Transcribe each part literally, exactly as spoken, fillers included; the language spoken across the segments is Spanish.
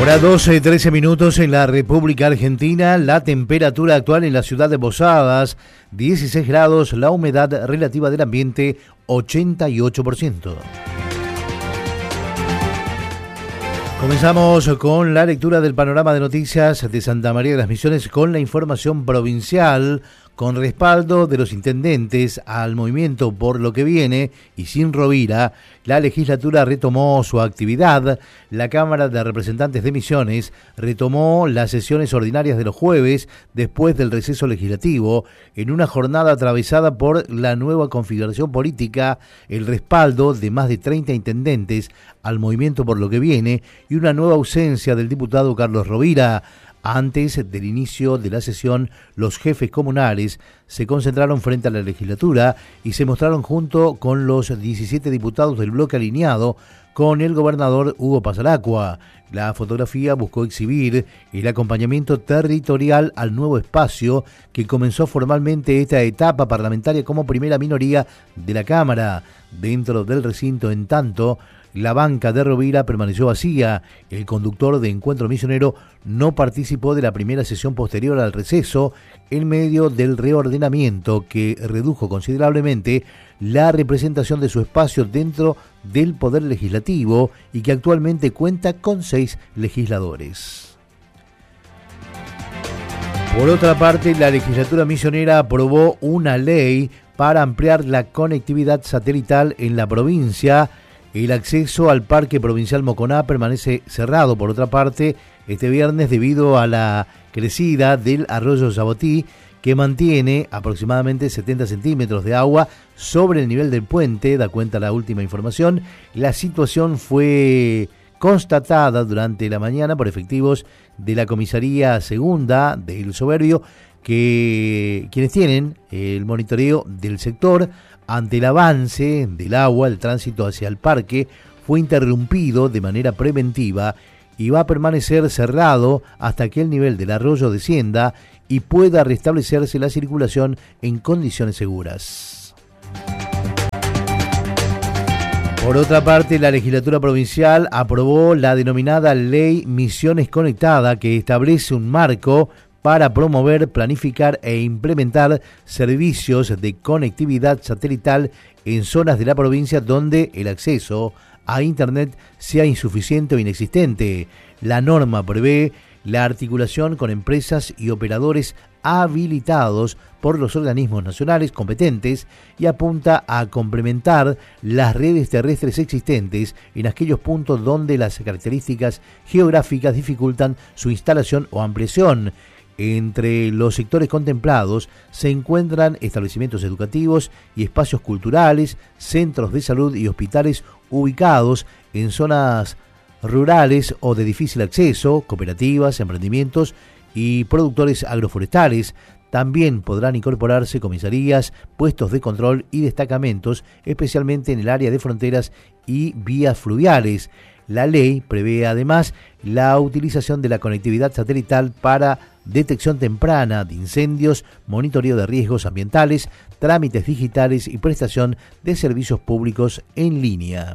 Hora doce, trece minutos en la República Argentina. La temperatura actual en la ciudad de Posadas, dieciséis grados. La humedad relativa del ambiente, ochenta y ocho por ciento. Comenzamos con la lectura del panorama de noticias de Santa María de las Misiones con la información provincial. Con respaldo de los intendentes al movimiento Por lo que Viene y sin Rovira, la legislatura retomó su actividad. La Cámara de Representantes de Misiones retomó las sesiones ordinarias de los jueves después del receso legislativo, en una jornada atravesada por la nueva configuración política, el respaldo de más de treinta intendentes al movimiento Por lo que Viene y una nueva ausencia del diputado Carlos Rovira. Antes del inicio de la sesión, los jefes comunales se concentraron frente a la legislatura y se mostraron junto con los diecisiete diputados del bloque alineado con el gobernador Hugo Pasaracua. La fotografía buscó exhibir el acompañamiento territorial al nuevo espacio que comenzó formalmente esta etapa parlamentaria como primera minoría de la Cámara. Dentro del recinto, en tanto, la banca de Rovira permaneció vacía. El conductor de Encuentro Misionero no participó de la primera sesión posterior al receso en medio del reordenamiento que redujo considerablemente la representación de su espacio dentro del Poder Legislativo y que actualmente cuenta con seis legisladores. Por otra parte, la legislatura misionera aprobó una ley para ampliar la conectividad satelital en la provincia. El acceso al Parque Provincial Moconá permanece cerrado, por otra parte, este viernes debido a la crecida del arroyo Sabotí, que mantiene aproximadamente setenta centímetros de agua sobre el nivel del puente, da cuenta la última información. La situación fue constatada durante la mañana por efectivos de la Comisaría Segunda del Soberbio, que quienes tienen el monitoreo del sector. Ante el avance del agua, el tránsito hacia el parque fue interrumpido de manera preventiva y va a permanecer cerrado hasta que el nivel del arroyo descienda y pueda restablecerse la circulación en condiciones seguras. Por otra parte, la legislatura provincial aprobó la denominada Ley Misiones Conectada, que establece un marco para promover, planificar e implementar servicios de conectividad satelital en zonas de la provincia donde el acceso a Internet sea insuficiente o inexistente. La norma prevé la articulación con empresas y operadores habilitados por los organismos nacionales competentes y apunta a complementar las redes terrestres existentes en aquellos puntos donde las características geográficas dificultan su instalación o ampliación. Entre los sectores contemplados se encuentran establecimientos educativos y espacios culturales, centros de salud y hospitales ubicados en zonas rurales o de difícil acceso, cooperativas, emprendimientos y productores agroforestales. También podrán incorporarse comisarías, puestos de control y destacamentos, especialmente en el área de fronteras y vías fluviales. La ley prevé además la utilización de la conectividad satelital para detección temprana de incendios, monitoreo de riesgos ambientales, trámites digitales y prestación de servicios públicos en línea.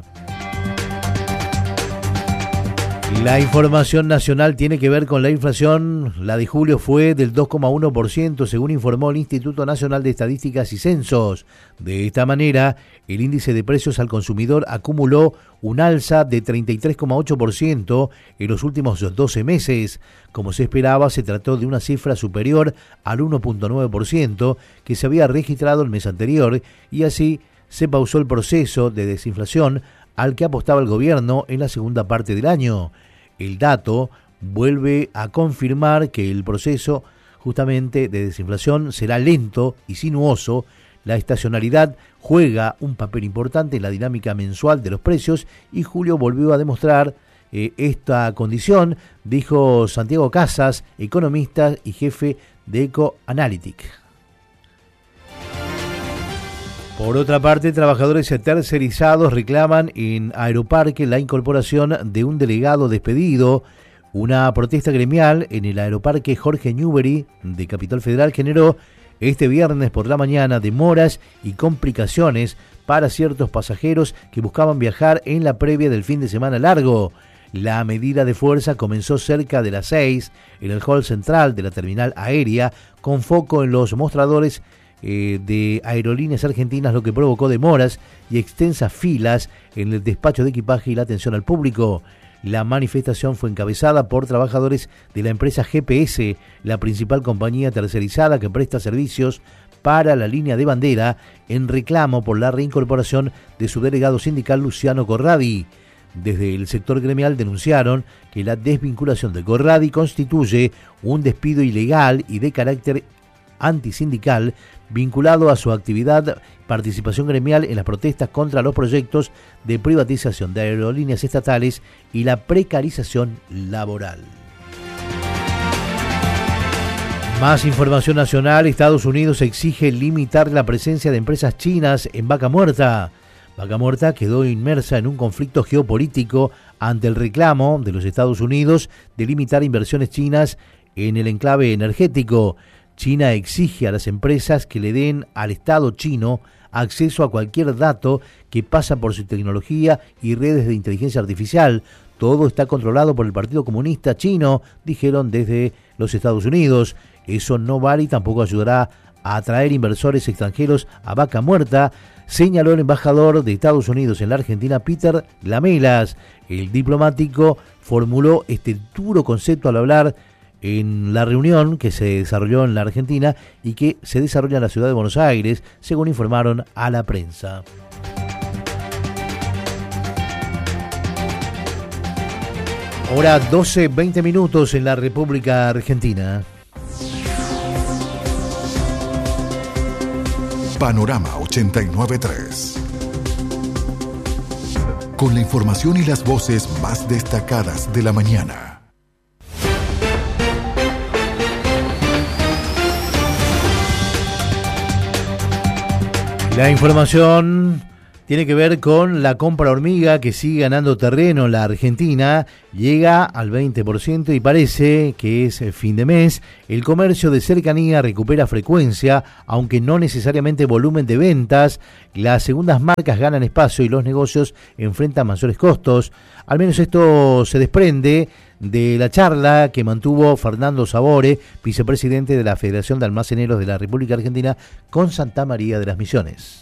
La información nacional tiene que ver con la inflación. La de julio fue del dos coma uno por ciento, según informó el Instituto Nacional de Estadísticas y Censos. De esta manera, el índice de precios al consumidor acumuló un alza de treinta y tres coma ocho por ciento en los últimos doce meses. Como se esperaba, se trató de una cifra superior al uno coma nueve por ciento que se había registrado el mes anterior, y así se pausó el proceso de desinflación al que apostaba el gobierno en la segunda parte del año. El dato vuelve a confirmar que el proceso justamente de desinflación será lento y sinuoso. La estacionalidad juega un papel importante en la dinámica mensual de los precios y julio volvió a demostrar eh, esta condición, dijo Santiago Casas, economista y jefe de Ecoanalytic. Por otra parte, trabajadores tercerizados reclaman en Aeroparque la incorporación de un delegado despedido. Una protesta gremial en el Aeroparque Jorge Newbery de Capital Federal generó este viernes por la mañana demoras y complicaciones para ciertos pasajeros que buscaban viajar en la previa del fin de semana largo. La medida de fuerza comenzó cerca de las seis en el hall central de la terminal aérea, con foco en los mostradores eh, de Aerolíneas Argentinas, lo que provocó demoras y extensas filas en el despacho de equipaje y la atención al público. La manifestación fue encabezada por trabajadores de la empresa G P S, la principal compañía tercerizada que presta servicios para la línea de bandera, en reclamo por la reincorporación de su delegado sindical Luciano Corradi. Desde el sector gremial denunciaron que la desvinculación de Corradi constituye un despido ilegal y de carácter antisindical vinculado a su actividad, participación gremial en las protestas contra los proyectos de privatización de aerolíneas estatales y la precarización laboral. Más información nacional. Estados Unidos exige limitar la presencia de empresas chinas en Vaca Muerta. Vaca Muerta quedó inmersa en un conflicto geopolítico ante el reclamo de los Estados Unidos de limitar inversiones chinas en el enclave energético. China exige a las empresas que le den al Estado chino acceso a cualquier dato que pasa por su tecnología y redes de inteligencia artificial. Todo está controlado por el Partido Comunista Chino, dijeron desde los Estados Unidos. Eso no vale y tampoco ayudará a atraer inversores extranjeros a Vaca Muerta, señaló el embajador de Estados Unidos en la Argentina, Peter Lamelas. El diplomático formuló este duro concepto al hablar en la reunión que se desarrolló en la Argentina y que se desarrolla en la ciudad de Buenos Aires, según informaron a la prensa. Hora doce, veinte minutos en la República Argentina. Panorama ochenta y nueve punto tres. Con la información y las voces más destacadas de la mañana. La información tiene que ver con la compra hormiga, que sigue ganando terreno en la Argentina, llega al veinte por ciento y parece que es fin de mes. El comercio de cercanía recupera frecuencia, aunque no necesariamente volumen de ventas. Las segundas marcas ganan espacio y los negocios enfrentan mayores costos. Al menos esto se desprende de la charla que mantuvo Fernando Sabore, vicepresidente de la Federación de Almaceneros de la República Argentina, con Santa María de las Misiones.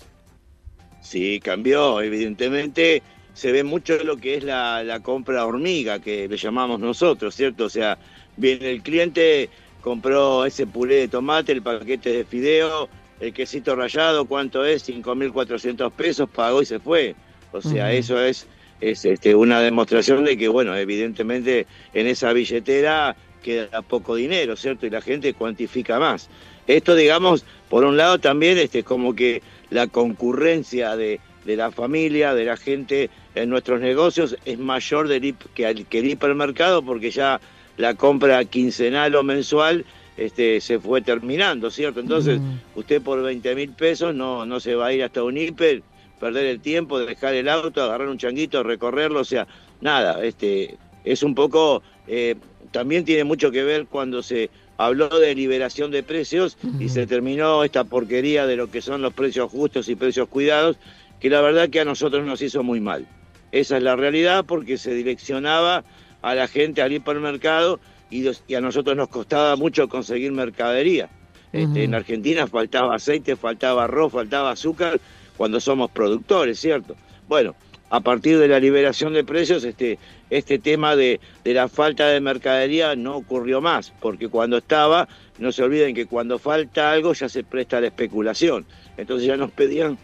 Sí, cambió, evidentemente se ve mucho lo que es la, la compra hormiga, que le llamamos nosotros, ¿cierto? O sea, viene el cliente, compró ese puré de tomate, el paquete de fideo, el quesito rallado, ¿cuánto es? cinco mil cuatrocientos pesos, pagó y se fue. O sea, uh-huh. eso es, es este, una demostración de que, bueno, evidentemente en esa billetera queda poco dinero, ¿cierto? Y la gente cuantifica más. Esto, digamos, por un lado también este, como que la concurrencia de, de la familia, de la gente en nuestros negocios es mayor del, que, el, que el hipermercado, porque ya la compra quincenal o mensual este, se fue terminando, ¿cierto? Entonces, mm. usted por veinte mil pesos no, no se va a ir hasta un hiper, perder el tiempo, dejar el auto, agarrar un changuito, recorrerlo, o sea, nada, este, es un poco, eh, también tiene mucho que ver cuando se habló de liberación de precios uh-huh. y se terminó esta porquería de lo que son los precios justos y precios cuidados, que la verdad que a nosotros nos hizo muy mal. Esa es la realidad, porque se direccionaba a la gente al hipermercado y, los, y a nosotros nos costaba mucho conseguir mercadería. Uh-huh. Este, en Argentina faltaba aceite, faltaba arroz, faltaba azúcar, cuando somos productores, ¿cierto? Bueno, a partir de la liberación de precios, este, este tema de, de la falta de mercadería no ocurrió más, porque cuando estaba, no se olviden que cuando falta algo ya se presta a la especulación. Entonces ya nos pedían,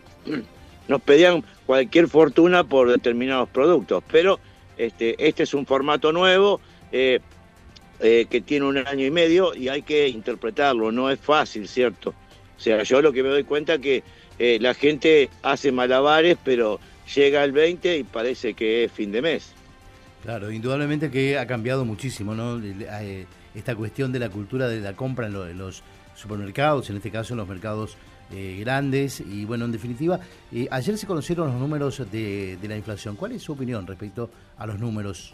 nos pedían cualquier fortuna por determinados productos. Pero este, este es un formato nuevo eh, eh, que tiene un año y medio y hay que interpretarlo, no es fácil, ¿cierto? O sea, yo lo que me doy cuenta es que eh, la gente hace malabares, pero llega el veinte y parece que es fin de mes. Claro, indudablemente que ha cambiado muchísimo, ¿no? Esta cuestión de la cultura de la compra en los supermercados, en este caso en los mercados eh, grandes. Y bueno, en definitiva, eh, ayer se conocieron los números de, de la inflación. ¿Cuál es su opinión respecto a los números?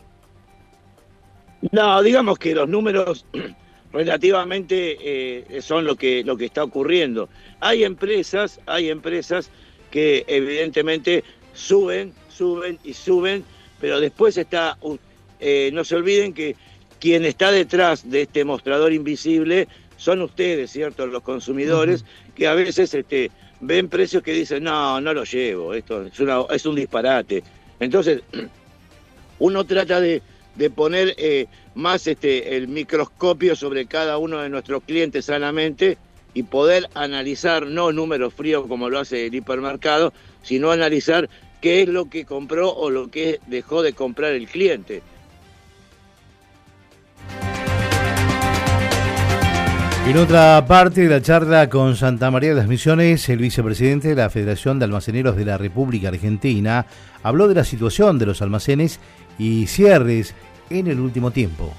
No, digamos que los números relativamente eh, son lo que, lo que está ocurriendo. Hay empresas, hay empresas que evidentemente suben, suben y suben, pero después está eh, no se olviden que quien está detrás de este mostrador invisible son ustedes, ¿cierto? Los consumidores, uh-huh. que a veces este, ven precios que dicen, no, no lo llevo, esto es, una, es un disparate. Entonces, uno trata de, de poner eh, más este, el microscopio sobre cada uno de nuestros clientes sanamente y poder analizar, no números fríos como lo hace el hipermercado, sino analizar qué es lo que compró o lo que dejó de comprar el cliente. En otra parte de la charla con Santa María de las Misiones, el vicepresidente de la Federación de Almaceneros de la República Argentina habló de la situación de los almacenes y cierres en el último tiempo.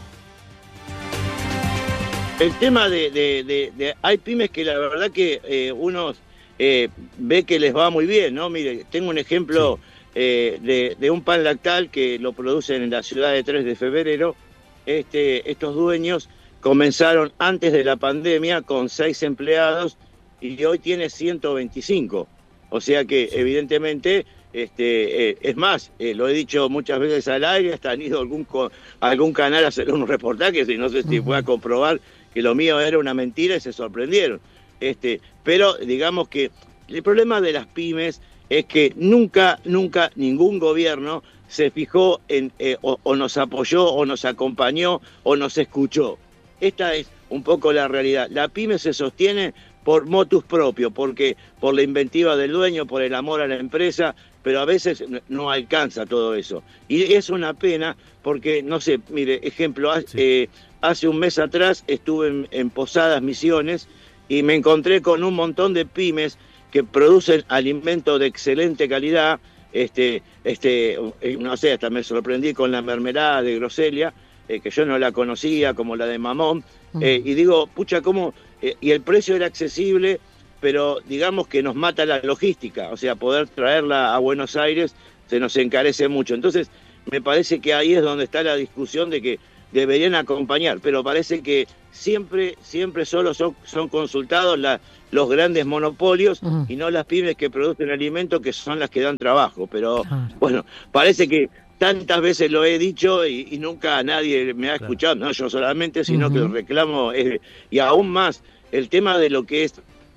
El tema de, de, de, de hay pymes que la verdad que eh, uno eh, ve que les va muy bien, ¿no? Mire, tengo un ejemplo sí. eh, de, de un pan lactal que lo producen en la ciudad de tres de febrero. Este, estos dueños comenzaron antes de la pandemia con seis empleados y hoy tiene ciento veinticinco. O sea que sí. evidentemente, este, eh, es más, eh, lo he dicho muchas veces al aire, hasta han ido a algún, a algún canal a hacer un reportaje, y no sé si uh-huh. pueda comprobar que lo mío era una mentira y se sorprendieron. Este, pero digamos que el problema de las pymes es que nunca, nunca ningún gobierno se fijó en, eh, o, o nos apoyó, o nos acompañó, o nos escuchó. Esta es un poco la realidad. La pyme se sostiene por motus propio, porque por la inventiva del dueño, por el amor a la empresa, pero a veces no alcanza todo eso. Y es una pena porque, no sé, mire, ejemplo, sí. eh, hace un mes atrás estuve en, en Posadas Misiones y me encontré con un montón de pymes que producen alimentos de excelente calidad. Este, este, no sé, hasta me sorprendí con la mermelada de Groselia, Eh, que yo no la conocía, como la de Mamón, eh, y digo, pucha, ¿cómo? Eh, y el precio era accesible, pero digamos que nos mata la logística, o sea, poder traerla a Buenos Aires se nos encarece mucho. Entonces, me parece que ahí es donde está la discusión de que deberían acompañar, pero parece que siempre, siempre solo son, son consultados la, los grandes monopolios uh-huh. y no las pymes que producen alimentos, que son las que dan trabajo. Pero, claro. bueno, parece que tantas veces lo he dicho y, y nunca nadie me ha escuchado, claro. no yo solamente, sino uh-huh. que el reclamo es... Y aún más, el tema de lo que es...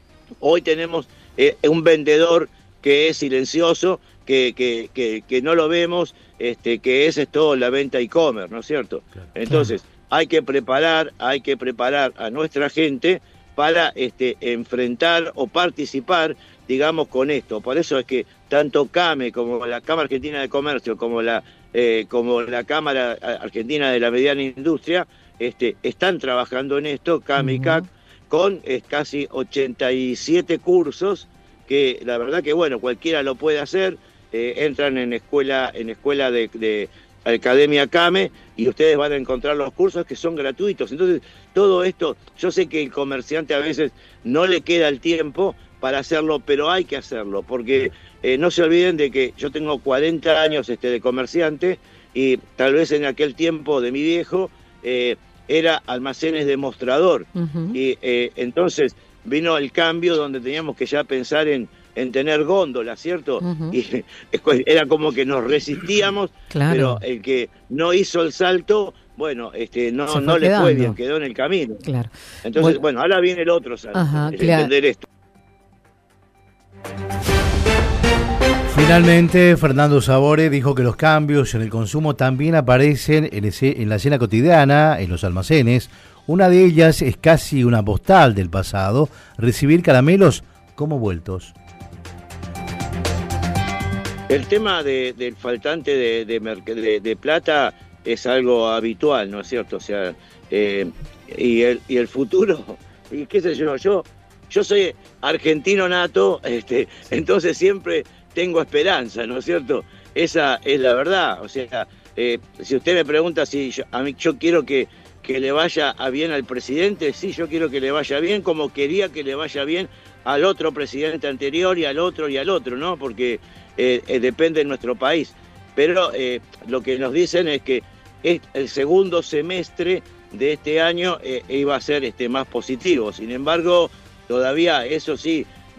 Hoy tenemos eh, un vendedor que es silencioso, que, que, que, que no lo vemos, este, que es todo la venta e-commerce, ¿no es cierto? Claro. Entonces, claro. hay que preparar, hay que preparar a nuestra gente para este, enfrentar o participar, digamos, con esto. Por eso es que tanto CAME como la Cámara Argentina de Comercio, como la eh, como la Cámara Argentina de la Mediana Industria, este, están trabajando en esto, CAME uh-huh. y C A C, con eh, casi ochenta y siete cursos, que la verdad que, bueno, cualquiera lo puede hacer, eh, entran en escuela, en escuela de, de Academia CAME, y ustedes van a encontrar los cursos que son gratuitos. Entonces, todo esto, yo sé que el comerciante a veces no le queda el tiempo para hacerlo, pero hay que hacerlo, porque eh, no se olviden de que yo tengo cuarenta años este, de comerciante, y tal vez en aquel tiempo de mi viejo eh, era almacenes de mostrador, uh-huh. y eh, entonces vino el cambio donde teníamos que ya pensar en, en tener góndola, ¿cierto? Uh-huh. Y era como que nos resistíamos, claro. pero el que no hizo el salto, bueno, este, no, no le fue bien, quedó en el camino. Claro. Entonces, bueno, bueno ahora viene el otro salto, Ajá, es claro. entender esto. Finalmente, Fernando Sabore dijo que los cambios en el consumo también aparecen en, ese, en la escena cotidiana, en los almacenes. Una de ellas es casi una postal del pasado, recibir caramelos como vueltos. El tema de, del faltante de, de, de, de plata es algo habitual, ¿no es cierto? O sea, eh, y, el, y el futuro, y qué sé yo, yo, yo soy argentino nato, este, entonces siempre tengo esperanza, ¿no es cierto? Esa es la verdad. O sea, eh, si usted me pregunta si yo, a mí yo quiero que, que le vaya a bien al presidente, sí, yo quiero que le vaya bien, como quería que le vaya bien al otro presidente anterior y al otro y al otro, ¿no? Porque eh, eh, depende de nuestro país. Pero eh, lo que nos dicen es que es el segundo semestre de este año eh, iba a ser este, más positivo. Sin embargo, todavía, eso sí,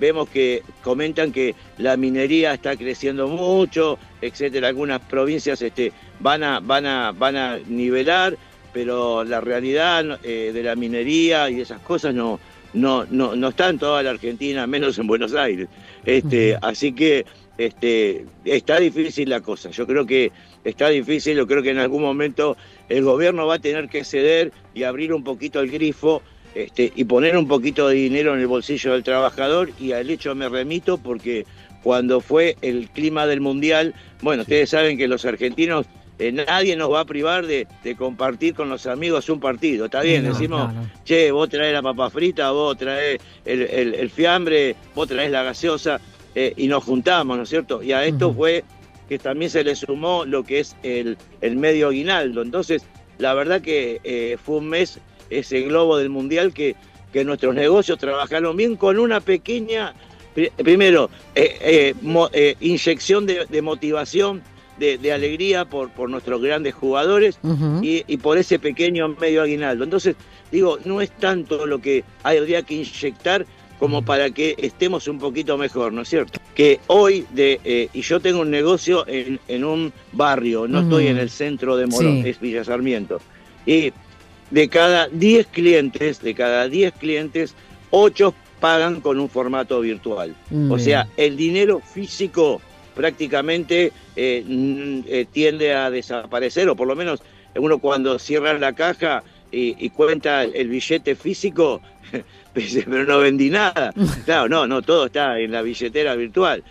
vemos que comentan que la minería está creciendo mucho, etcétera. Algunas provincias este, van a, van a, van a nivelar, pero la realidad eh, de la minería y esas cosas no, no, no, no está en toda la Argentina, menos en Buenos Aires. Este, uh-huh. Así que este, está difícil la cosa. Yo creo que está difícil, yo creo que en algún momento el gobierno va a tener que ceder y abrir un poquito el grifo este, y poner un poquito de dinero en el bolsillo del trabajador, y al hecho me remito porque cuando fue el clima del Mundial, bueno, ustedes saben que los argentinos, eh, nadie nos va a privar de, de compartir con los amigos un partido, está bien, no, decimos, no, no. che, vos traés la papa frita, vos traés el, el, el fiambre, vos traés la gaseosa, eh, y nos juntamos, ¿no es cierto? Y a esto uh-huh. fue que también se le sumó lo que es el, el medio aguinaldo. Entonces, la verdad que eh, fue un mes, ese globo del Mundial, que, que nuestros negocios trabajaron bien con una pequeña, primero, eh, eh, mo, eh, inyección de, de motivación, de, de alegría por, por nuestros grandes jugadores uh-huh. y, y por ese pequeño medio aguinaldo. Entonces, digo, no es tanto lo que habría que inyectar como para que estemos un poquito mejor, ¿no es cierto? Que hoy, de eh, y yo tengo un negocio en, en un barrio, no uh-huh. estoy en el centro de Morón, sí. es Villa Sarmiento, y de cada diez clientes, de cada diez clientes, ocho pagan con un formato virtual. Uh-huh. O sea, el dinero físico prácticamente eh, eh, tiende a desaparecer, o por lo menos uno cuando cierra la caja y, y cuenta el, el billete físico, pero no vendí nada. Claro, no, no, todo está en la billetera virtual.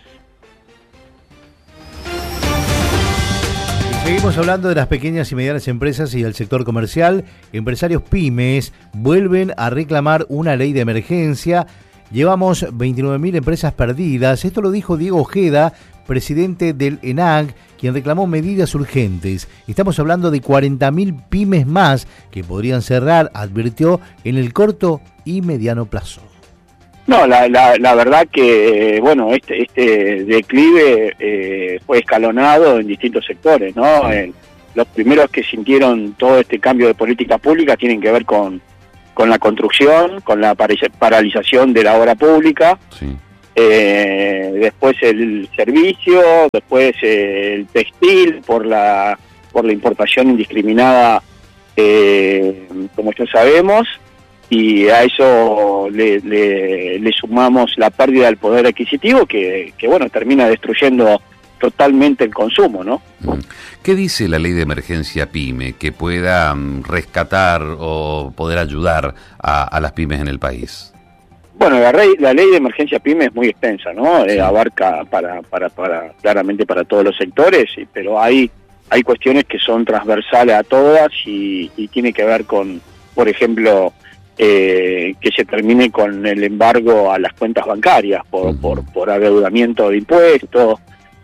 Seguimos hablando de las pequeñas y medianas empresas y del sector comercial. Empresarios pymes vuelven a reclamar una ley de emergencia. Llevamos veintinueve mil empresas perdidas. Esto lo dijo Diego Ojeda, presidente del ENAC, quien reclamó medidas urgentes. Estamos hablando de cuarenta mil pymes más que podrían cerrar, advirtió, en el corto y mediano plazo. No, la, la, la verdad que, bueno, este, este declive eh, fue escalonado en distintos sectores, ¿no? Sí. Eh, los primeros que sintieron todo este cambio de política pública tienen que ver con, con la construcción, con la paralización de la obra pública. Sí. Eh, después el servicio, después eh, el textil por la por la importación indiscriminada, eh, como ya sabemos, y a eso le, le, le sumamos la pérdida del poder adquisitivo que, que bueno, termina destruyendo totalmente el consumo, ¿no? ¿Qué dice la ley de emergencia PYME que pueda um, rescatar o poder ayudar a, a las pymes en el país? Bueno, la, rey, la ley de emergencia PYME es muy extensa, ¿no? Sí. Eh, abarca para, para, para, claramente para todos los sectores, pero hay, hay cuestiones que son transversales a todas y, y tiene que ver con, por ejemplo, eh, que se termine con el embargo a las cuentas bancarias por, uh-huh. por, por adeudamiento de impuestos,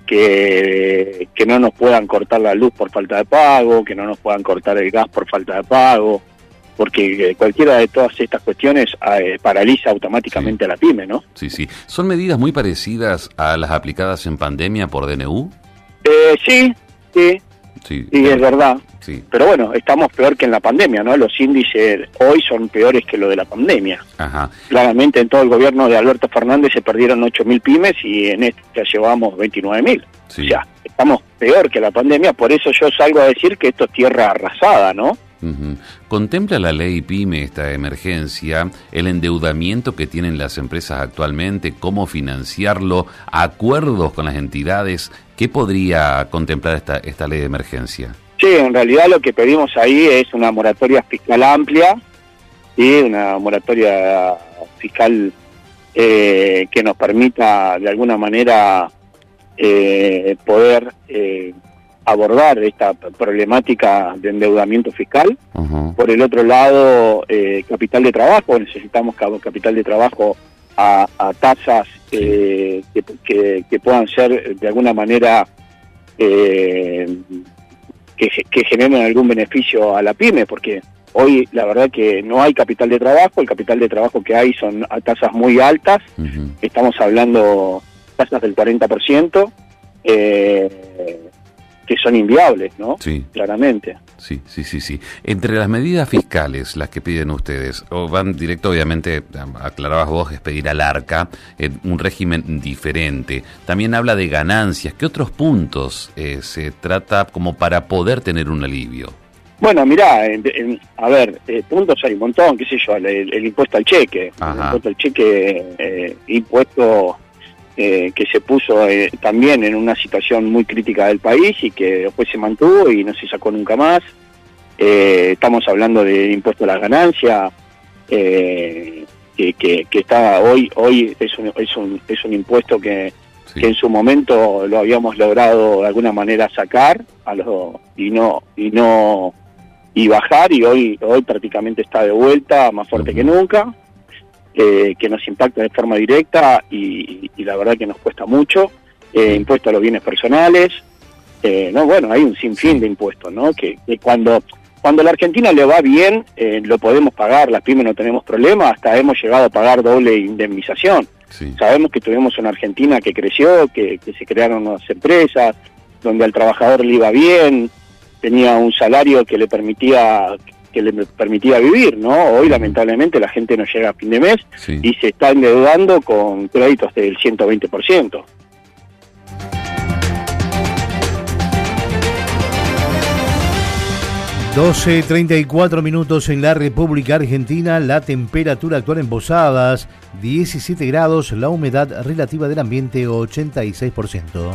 que, que no nos puedan cortar la luz por falta de pago, que no nos puedan cortar el gas por falta de pago, porque cualquiera de todas estas cuestiones eh, paraliza automáticamente sí. a la pyme, ¿no? Sí, sí. ¿Son medidas muy parecidas a las aplicadas en pandemia por D N U? Eh, sí, sí, sí, sí es verdad. Sí. Pero bueno, estamos peor que en la pandemia, ¿no? Los índices hoy son peores que lo de la pandemia. Ajá. Claramente en todo el gobierno de Alberto Fernández se perdieron ocho mil pymes y en este ya llevamos veintinueve mil. Sí. O sea, estamos peor que la pandemia, por eso yo salgo a decir que esto es tierra arrasada, ¿no? Uh-huh. ¿Contempla la ley PYME, esta emergencia, el endeudamiento que tienen las empresas actualmente, cómo financiarlo, acuerdos con las entidades? ¿Qué podría contemplar esta, esta ley de emergencia? Sí, en realidad lo que pedimos ahí es una moratoria fiscal amplia y una moratoria fiscal eh, que nos permita de alguna manera eh, poder eh, abordar esta problemática de endeudamiento fiscal. Uh-huh. Por el otro lado, eh, capital de trabajo, necesitamos capital de trabajo a, a tasas eh, que, que, que puedan ser de alguna manera eh, que, que generen algún beneficio a la pyme, porque hoy la verdad que no hay capital de trabajo, el capital de trabajo que hay son a tasas muy altas, uh-huh. estamos hablando tasas del cuarenta por ciento, eh, que son inviables, ¿no? Sí. Claramente. Sí, sí, sí, sí. Entre las medidas fiscales, las que piden ustedes, o van directo, obviamente, aclarabas vos, es pedir al ARCA eh, un régimen diferente. También habla de ganancias. ¿Qué otros puntos eh, se trata como para poder tener un alivio? Bueno, mirá, en, en, a ver, eh, puntos hay un montón, qué sé yo, el, el impuesto al cheque. Ajá. El impuesto al cheque, eh, impuesto eh, que se puso eh, también en una situación muy crítica del país y que después se mantuvo y no se sacó nunca más. Eh, estamos hablando de impuesto a las ganancias, eh, que, que, que está hoy hoy es un, es un, es un impuesto que, sí. que en su momento lo habíamos logrado de alguna manera sacar a los, y no y no y bajar, y hoy hoy prácticamente está de vuelta, más fuerte uh-huh. que nunca, eh, que nos impacta de forma directa y, y la verdad que nos cuesta mucho. Eh, impuesto a los bienes personales, eh, no bueno, hay un sinfín sí. de impuestos, ¿no? Que, que cuando cuando a la Argentina le va bien, eh, lo podemos pagar, las pymes no tenemos problema, hasta hemos llegado a pagar doble indemnización. Sí. Sabemos que tuvimos una Argentina que creció, que, que se crearon nuevas empresas, donde al trabajador le iba bien, tenía un salario que le permitía que le permitía vivir, ¿no? Hoy lamentablemente la gente no llega a fin de mes sí. y se está endeudando con créditos del ciento veinte por ciento. doce treinta y cuatro minutos en la República Argentina, la temperatura actual en Posadas, diecisiete grados, la humedad relativa del ambiente ochenta y seis por ciento.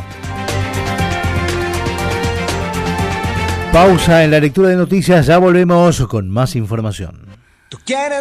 Pausa en la lectura de noticias, ya volvemos con más información. ¿Tú quieres